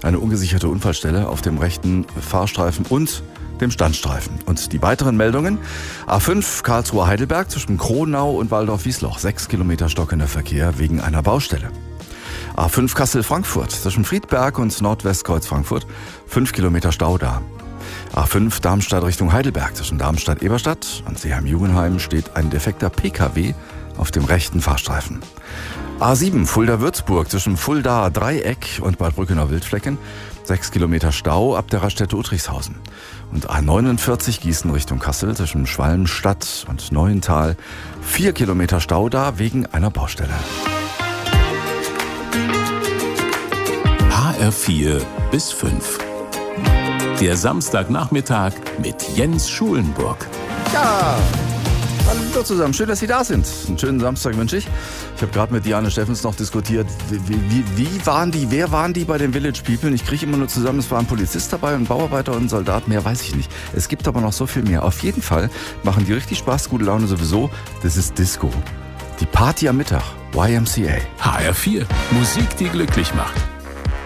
eine ungesicherte Unfallstelle auf dem rechten Fahrstreifen und dem Standstreifen. Und die weiteren Meldungen: A5 Karlsruhe-Heidelberg zwischen Kronau und Waldorf-Wiesloch. 6 Kilometer stockender Verkehr wegen einer Baustelle. A5 Kassel-Frankfurt zwischen Friedberg und Nordwestkreuz Frankfurt. 5 Kilometer Stau da. A5 Darmstadt Richtung Heidelberg zwischen Darmstadt-Eberstadt und Seeheim-Jugenheim steht ein defekter PKW auf dem rechten Fahrstreifen. A7 Fulda-Würzburg zwischen Fulda-Dreieck und Bad Brückenau-Wildflecken. 6 Kilometer Stau ab der Raststätte Uttrichshausen. Und A49 Gießen Richtung Kassel zwischen Schwalmstadt und Neuental. 4 Kilometer Stau da wegen einer Baustelle. HR4 bis 5. Der Samstagnachmittag mit Jens Schulenburg. Ja, hallo zusammen. Schön, dass Sie da sind. Einen schönen Samstag wünsche ich. Ich habe gerade mit Diane Steffens noch diskutiert, wer waren die bei den Village People? Ich kriege immer nur zusammen, es war ein Polizist dabei, ein Bauarbeiter und ein Soldat, mehr weiß ich nicht. Es gibt aber noch so viel mehr. Auf jeden Fall machen die richtig Spaß, gute Laune sowieso. Das ist Disco. Die Party am Mittag, YMCA. HR4, Musik, die glücklich macht.